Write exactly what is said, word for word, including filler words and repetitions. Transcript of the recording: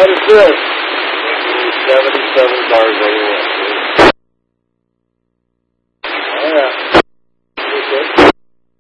How does this? seventy-seven cars on the way.